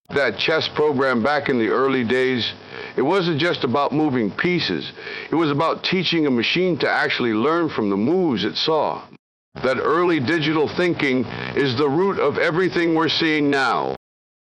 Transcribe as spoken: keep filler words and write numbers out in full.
That chess program back in the early days, it wasn't just about moving pieces. It was about teaching a machine to actually learn from the moves it saw. That early digital thinking is the root of everything we're seeing now.